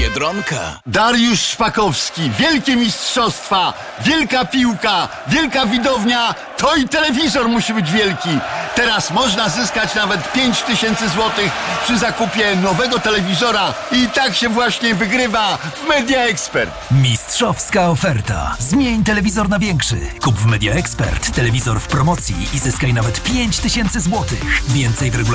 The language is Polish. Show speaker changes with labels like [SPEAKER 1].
[SPEAKER 1] Biedronka.
[SPEAKER 2] Dariusz Szpakowski, wielkie mistrzostwa, wielka piłka, wielka widownia, to i telewizor musi być wielki. Teraz można zyskać nawet 5000 zł przy zakupie nowego telewizora i tak się właśnie wygrywa w Media Expert.
[SPEAKER 3] Mistrzowska oferta. Zmień telewizor na większy. Kup w Media Expert telewizor w promocji i zyskaj nawet 5000 zł. Więcej w regulacji